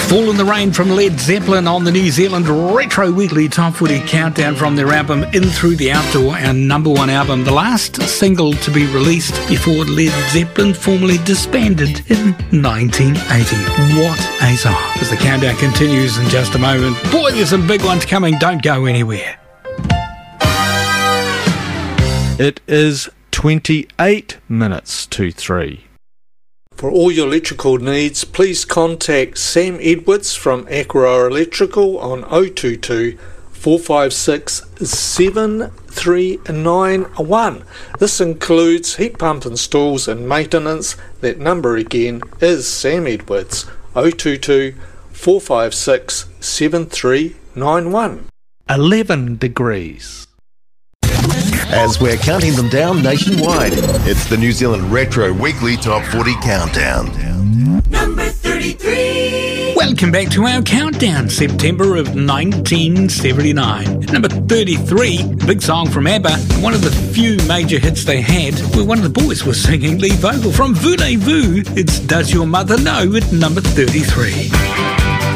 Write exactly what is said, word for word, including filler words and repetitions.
Fall in the Rain from Led Zeppelin on the New Zealand Retro Weekly Top forty Countdown from their album In Through the Outdoor, our number one album, the last single to be released before Led Zeppelin formally disbanded in nineteen eighty. What a song. As the countdown continues in just a moment, boy, there's some big ones coming. Don't go anywhere. It is twenty-eight minutes to three. For all your electrical needs, please contact Sam Edwards from Aqua Electrical on oh two two, four five six, seven three nine one. This includes heat pump installs and maintenance. That number again is Sam Edwards, oh two two, four five six, seven three nine one. eleven degrees. As we're counting them down nationwide, it's the New Zealand Retro Weekly Top forty Countdown. Number thirty-three. Welcome back to our countdown, September of nineteen seventy-nine. Number thirty-three, a big song from ABBA, one of the few major hits they had, where one of the boys was singing lead vocal. From Voulez-Vous, it's Does Your Mother Know at number thirty-three.